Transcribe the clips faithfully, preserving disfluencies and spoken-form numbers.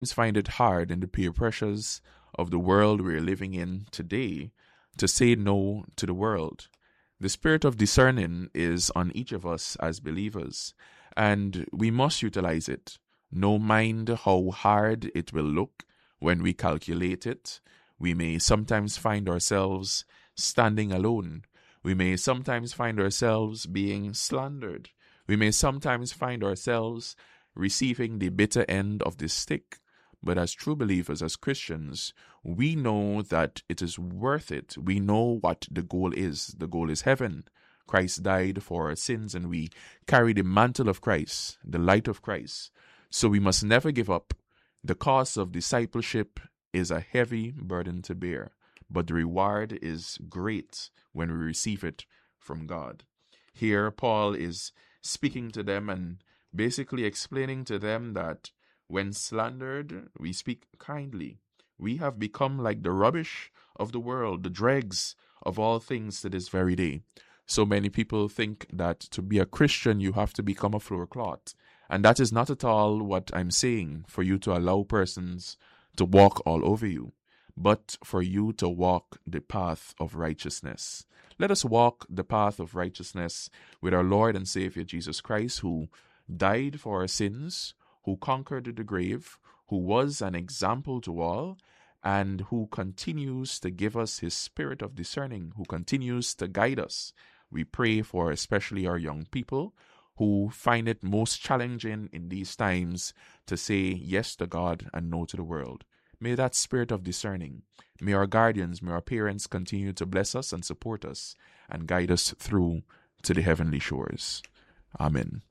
find it hard in the peer pressures of the world we're living in today to say no to the world. The spirit of discerning is on each of us as believers, and we must utilize it. No mind how hard it will look when we calculate it. We may sometimes find ourselves standing alone. We may sometimes find ourselves being slandered. We may sometimes find ourselves receiving the bitter end of the stick. But as true believers, as Christians, we know that it is worth it. We know what the goal is. The goal is heaven. Christ died for our sins, and we carry the mantle of Christ, the light of Christ. So we must never give up. The cost of discipleship is a heavy burden to bear, but the reward is great when we receive it from God. Here, Paul is speaking to them and basically explaining to them that when slandered, we speak kindly. We have become like the rubbish of the world, the dregs of all things to this very day. So many people think that to be a Christian, you have to become a floor cloth. And that is not at all what I'm saying, for you to allow persons to walk all over you, but for you to walk the path of righteousness. Let us walk the path of righteousness with our Lord and Savior Jesus Christ, who died for our sins, who conquered the grave, who was an example to all, and who continues to give us his spirit of discerning, who continues to guide us. We pray for especially our young people who find it most challenging in these times to say yes to God and no to the world. May that spirit of discerning, may our guardians, may our parents continue to bless us and support us and guide us through to the heavenly shores. Amen.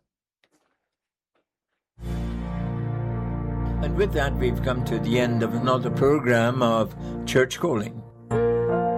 And with that, we've come to the end of another program of Church Calling.